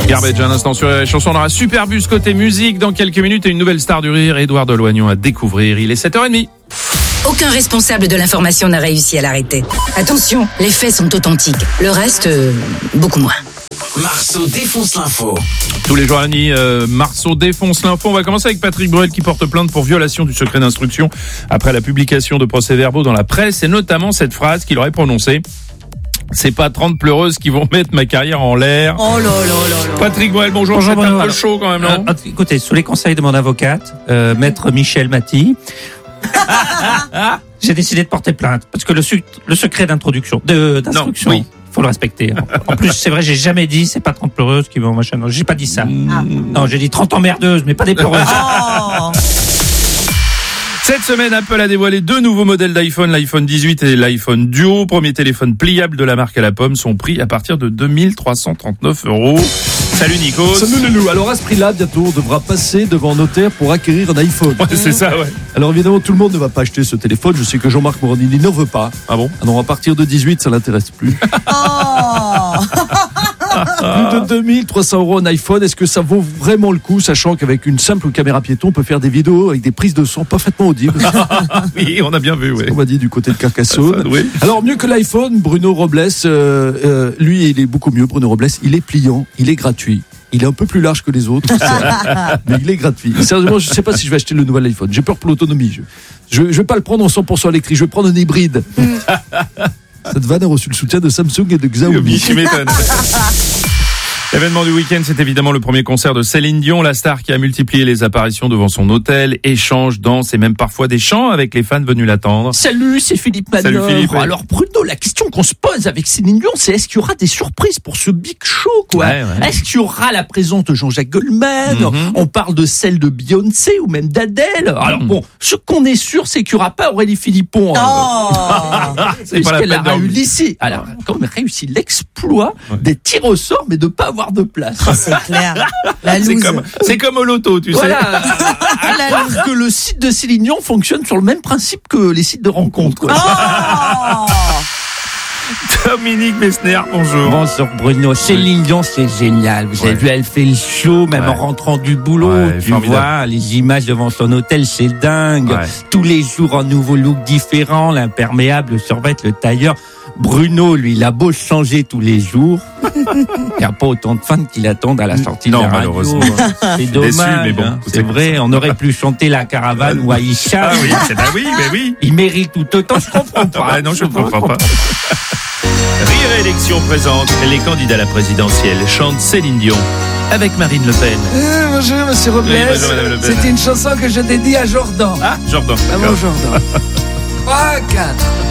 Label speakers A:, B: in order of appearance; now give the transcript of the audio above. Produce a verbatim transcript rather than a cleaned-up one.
A: Garbage, un instant sur les chansons. On aura Superbus côté musique dans quelques minutes et une nouvelle star du rire, Édouard Deloignon, à découvrir. Il est sept heures trente.
B: Aucun responsable de l'information n'a réussi à l'arrêter. Attention, les faits sont authentiques. Le reste, euh, beaucoup moins.
C: Marceau défonce l'info.
A: Tous les jours à la nuit, euh, Marceau défonce l'info. On va commencer avec Patrick Bruel qui porte plainte pour violation du secret d'instruction après la publication de procès-verbaux dans la presse et notamment cette phrase qu'il aurait prononcée. C'est pas trente pleureuses qui vont mettre ma carrière en l'air.
D: Oh là là là là.
A: Patrick Bruel, bonjour.
E: Bonjour,
A: C'est un
E: bonjour.
A: peu chaud quand même, non?
E: Euh, écoutez, sous les conseils de mon avocate, euh, maître Michel Maty, j'ai décidé de porter plainte parce que le, su- le secret d'introduction, de, d'instruction,
A: Non, oui.
E: faut le respecter. En plus, c'est vrai, j'ai jamais dit c'est pas trente pleureuses qui vont machin. Non, j'ai pas dit ça. Non, j'ai dit trente emmerdeuses, mais pas des pleureuses.
D: Oh.
A: Cette semaine, Apple a dévoilé deux nouveaux modèles d'iPhone, l'iPhone dix-huit et l'iPhone Duo. Premier téléphone pliable de la marque à la pomme, sont pris à partir de deux mille trois cent trente-neuf euros. Salut Nico.
F: Salut Loulou. Alors à ce prix-là, bientôt, on devra passer devant notaire pour acquérir un iPhone.
A: Ouais, c'est ça, ouais.
F: Alors évidemment, tout le monde ne va pas acheter ce téléphone. Je sais que Jean-Marc Morandini n'en veut pas.
A: Ah bon?
F: Alors à partir de dix-huit, ça l'intéresse plus.
D: Oh.
F: Plus de deux mille trois cents euros un iPhone. Est-ce que ça vaut vraiment le coup, sachant qu'avec une simple caméra piéton, on peut faire des vidéos avec des prises de son parfaitement audibles.
A: Oui, on a bien vu, oui.
F: On m'a dit du côté de Carcassonne.
A: Oui.
F: Alors mieux que l'iPhone, Bruno Robles, euh, euh, lui, il est beaucoup mieux. Bruno Robles, il est pliant, il est gratuit. Il est un peu plus large que les autres, mais il est gratuit. Sérieusement, je ne sais pas si je vais acheter le nouvel iPhone. J'ai peur pour l'autonomie. Je ne vais pas le prendre en cent pour cent électrique. Je vais prendre un hybride. Cette vanne a reçu le soutien de Samsung et de Xiaomi.
A: Tu m'étonnes. L'événement du week-end, c'est évidemment le premier concert de Céline Dion, la star qui a multiplié les apparitions devant son hôtel, échange, danse et même parfois des chants avec les fans venus l'attendre.
G: Salut, c'est Philippe
A: Salut
G: Manœuvre.
A: Philippe.
G: Alors Bruno, la question qu'on se pose avec Céline Dion, c'est est-ce qu'il y aura des surprises pour ce big show, quoi?
A: Ouais, ouais.
G: Est-ce qu'il y aura la présence de Jean-Jacques Goldman?
A: Mm-hmm.
G: On parle de celle de Beyoncé ou même d'Adèle. Alors
A: Mm.
G: bon, ce qu'on est sûr, c'est qu'il n'y aura pas Aurélie Philippon.
D: Oh.
A: C'est pas la
G: Puisqu'elle a
A: peine d'en-
G: réussi, alors, quand même réussi l'exploit
A: Ouais.
G: des tirs au sort, mais de pas avoir de place.
D: C'est clair. La
A: C'est
D: loose.
A: comme, c'est comme au loto, tu sais.
G: Voilà. Alors que le site de Céline Dion fonctionne sur le même principe que les sites de rencontres, quoi.
D: Oh.
A: Dominique Messner, bonjour.
E: Bonjour Bruno. Céline Dion, c'est génial. Vous avez
A: Ouais.
E: vu, elle fait le show, même
A: Ouais.
E: en rentrant du boulot.
A: Ouais,
E: tu
A: formidable.
E: vois, les images devant son hôtel, c'est dingue.
A: Ouais.
E: Tous les jours, un nouveau look différent, l'imperméable, le survêt, le tailleur. Bruno, lui, il a beau changer tous les jours. Il n'y a pas autant de fans qui l'attendent à la sortie
A: Non,
E: de la radio.
A: malheureusement.
E: C'est dommage.
A: déçu, mais bon,
E: hein.
A: c'est
E: C'est
A: comme
E: vrai, on aurait pu chanter La Caravane ou Aïcha.
A: Ah oui, c'est bah oui, mais oui.
E: Il mérite tout autant, je comprends pas.
A: Ah non, je ne comprends pas. Rire Élection présente les candidats à la présidentielle chantent Céline Dion avec Marine Le Pen.
H: Eh, bonjour, monsieur Robles.
A: Oui, bonjour, madame Le Pen.
H: C'était une chanson que je dédie à Jordan.
A: Ah, Jordan.
H: À mon
A: d'accord.
H: Jordan. trois, quatre.